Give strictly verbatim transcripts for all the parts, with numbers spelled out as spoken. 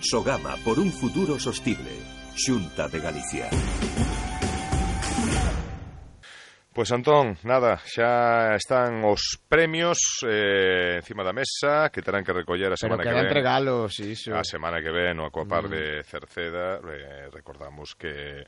Sogama por un futuro sostible. Xunta de Galicia. Pois Antón, nada, xa están os premios eh, encima da mesa que terán que recoller a semana que ven. Pero quedan regalos, iso. A semana que ven o Aquapar mm. de Cerceda, eh, recordamos que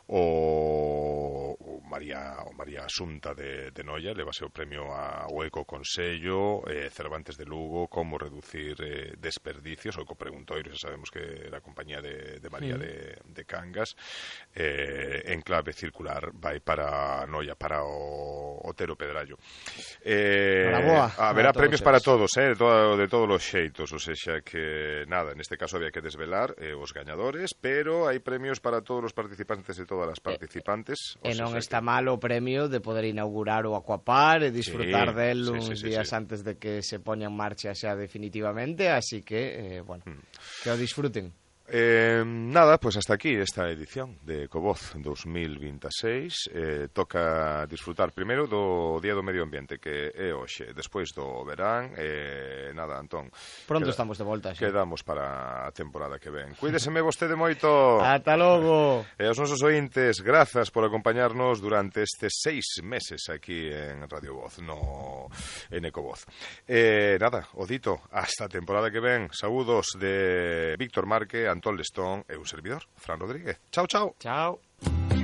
o, o María o María Asunta de, de Noia levase o premio ao Eco Consello, eh, Cervantes de Lugo, como reducir eh, desperdicios, o Eco Preguntoiro, xa sabemos que era a compañía de, de María mm. de, de Cangas, eh, en clave circular vai para Noia, para o Otero Pedrallo. Eh, boa, haberá para premios todos para todos, eh, de, todo, de todos os xeitos, ou seja que nada, neste caso había que desvelar eh, os gañadores, pero hai premios para todos os participantes e todas as participantes. E, e non está que... mal o premio de poder inaugurar o Aquapar e disfrutar sí, del uns sí, sí, días sí, sí. antes de que se poña en marcha xa definitivamente, así que, eh, bueno, mm. que o disfruten. Eh, nada, pues hasta aquí esta edición de Ecovoz dos mil veintiséis. eh, Toca disfrutar primeiro do Día do Medio Ambiente, que é hoxe, despois do verán. eh, Nada, Antón, pronto queda, estamos de volta, sí. Quedamos para a temporada que ven. Cuídeseme vostede moito. Ata logo. E aos nosos ointes, grazas por acompañarnos durante estes seis meses aquí en Radio Voz, no en Ecovoz. eh, Nada, o dito, hasta a temporada que ven. Saúdos de Víctor Marque, Antón Lestón e un servidor, Fran Rodríguez. Chao, chao. Chao.